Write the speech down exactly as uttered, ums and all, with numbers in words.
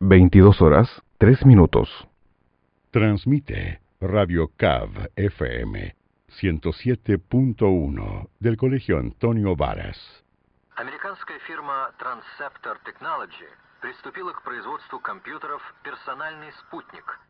veintidós horas, tres minutos. Transmite Radio C A V F M ciento siete punto uno del Colegio Antonio Varas. Американская фирма Transceptor Technology приступила к производству компьютеров «Персональный спутник»,